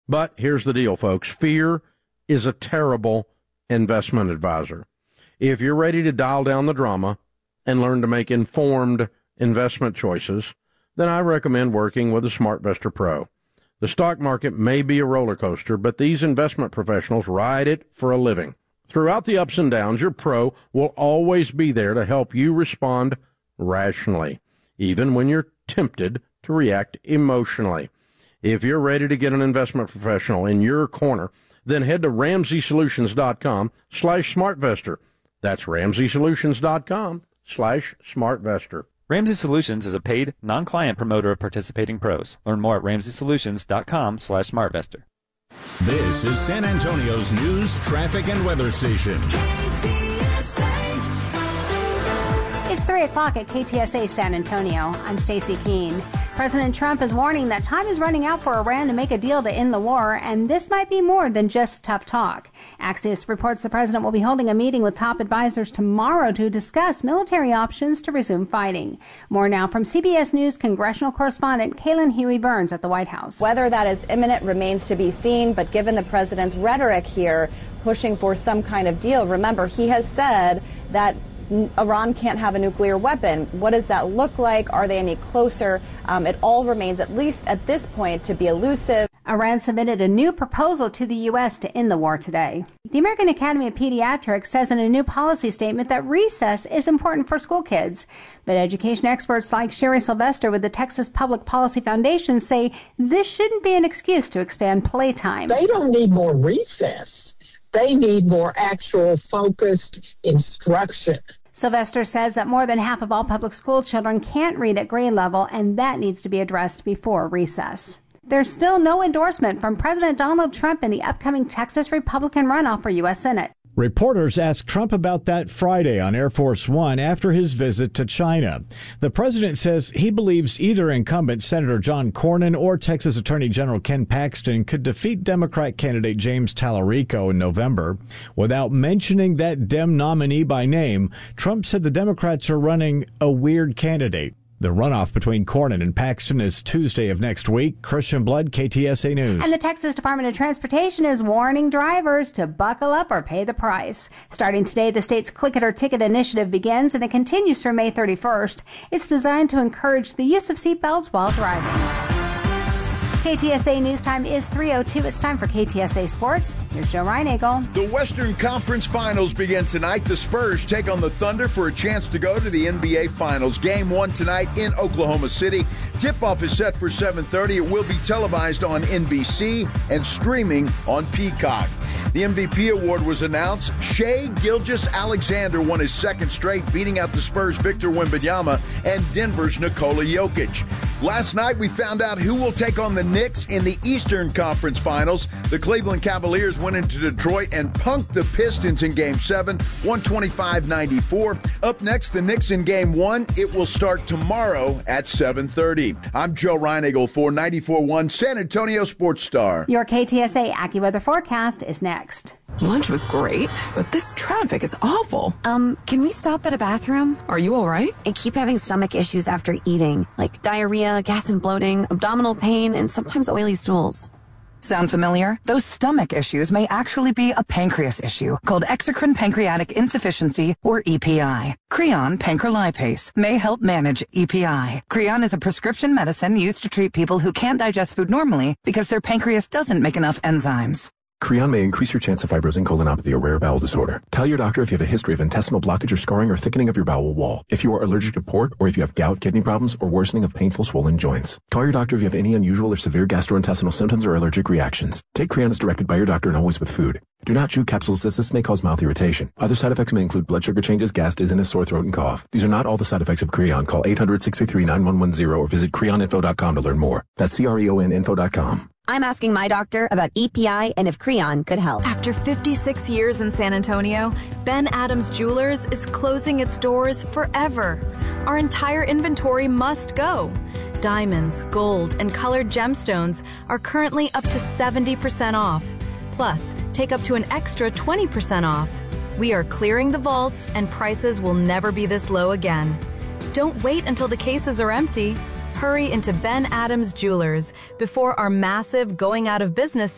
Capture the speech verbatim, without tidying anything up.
But here's the deal, folks. Fear is a terrible investment advisor. If you're ready to dial down the drama and learn to make informed investment choices, then I recommend working with a SmartVestor Pro. The stock market may be a roller coaster, but these investment professionals ride it for a living. Throughout the ups and downs, your pro will always be there to help you respond rationally, even when you're tempted to react emotionally. If you're ready to get an investment professional in your corner, then head to ramseysolutions.com slash smartvestor. That's ramseysolutions.com slash smartvestor. Ramsey Solutions is a paid, non-client promoter of participating pros. Learn more at ramseysolutions.com slash smartvestor. This is San Antonio's news, traffic, and weather station. It's three o'clock at K T S A San Antonio. I'm Stacy Keene. President Trump is warning that time is running out for Iran to make a deal to end the war, and this might be more than just tough talk. Axios reports the president will be holding a meeting with top advisors tomorrow to discuss military options to resume fighting. More now from C B S News congressional correspondent Kaylin Huey-Burns at the White House. Whether that is imminent remains to be seen, but given the president's rhetoric here, pushing for some kind of deal, remember, he has said that Iran can't have a nuclear weapon. What does that look like? Are they any closer? Um, it all remains, at least at this point, to be elusive. Iran submitted a new proposal to the U S to end the war today. The American Academy of Pediatrics says in a new policy statement that recess is important for school kids. But education experts like Sherry Sylvester with the Texas Public Policy Foundation say this shouldn't be an excuse to expand playtime. They don't need more recess. They need more actual focused instruction. Sylvester says that more than half of all public school children can't read at grade level, and that needs to be addressed before recess. There's still no endorsement from President Donald Trump in the upcoming Texas Republican runoff for U S Senate. Reporters asked Trump about that Friday on Air Force One after his visit to China. The president says he believes either incumbent Senator John Cornyn or Texas Attorney General Ken Paxton could defeat Democrat candidate James Tallarico in November. Without mentioning that Dem nominee by name, Trump said the Democrats are running a weird candidate. The runoff between Cornyn and Paxton is Tuesday of next week. Christian Blood, K T S A News. And the Texas Department of Transportation is warning drivers to buckle up or pay the price. Starting today, the state's Click It or Ticket initiative begins, and it continues through May thirty-first. It's designed to encourage the use of seatbelts while driving. K T S A News Time is three oh two. It's time for K T S A Sports. Here's Joe Reinagle. The Western Conference Finals begin tonight. The Spurs take on the Thunder for a chance to go to the N B A Finals. Game one tonight in Oklahoma City. Tip-off is set for seven thirty. It will be televised on N B C and streaming on Peacock. The M V P award was announced. Shai Gilgeous-Alexander won his second straight, beating out the Spurs' Victor Wembanyama and Denver's Nikola Jokic. Last night, we found out who will take on the Knicks in the Eastern Conference Finals. The Cleveland Cavaliers went into Detroit and punked the Pistons in Game seven, one twenty-five ninety-four. Up next, the Knicks in Game one. It will start tomorrow at seven thirty. I'm Joe Reinagle for ninety-four point one San Antonio Sports Star. Your K T S A AccuWeather forecast is next. Lunch was great, but this traffic is awful. Um, can we stop at a bathroom? Are you all right? I keep having stomach issues after eating, like diarrhea, gas and bloating, abdominal pain, and sometimes oily stools. Sound familiar? Those stomach issues may actually be a pancreas issue called exocrine pancreatic insufficiency, or E P I. Creon pancrelipase may help manage E P I. Creon is a prescription medicine used to treat people who can't digest food normally because their pancreas doesn't make enough enzymes. Creon may increase your chance of fibrosing colonopathy, a rare bowel disorder. Tell your doctor if you have a history of intestinal blockage or scarring or thickening of your bowel wall, if you are allergic to pork, or if you have gout, kidney problems, or worsening of painful swollen joints. Call your doctor if you have any unusual or severe gastrointestinal symptoms or allergic reactions. Take Creon as directed by your doctor and always with food. Do not chew capsules as this may cause mouth irritation. Other side effects may include blood sugar changes, gas, dizziness, sore throat, and cough. These are not all the side effects of Creon. Call eight hundred, six three three, nine one one zero or visit creon info dot com to learn more. That's C R E O N info dot com. I'm asking my doctor about E P I and if Creon could help. After fifty-six years in San Antonio, Ben Adams Jewelers is closing its doors forever. Our entire inventory must go. Diamonds, gold, and colored gemstones are currently up to seventy percent off. Plus, take up to an extra twenty percent off. We are clearing the vaults, and prices will never be this low again. Don't wait until the cases are empty. Hurry into Ben Adams Jewelers before our massive going out of business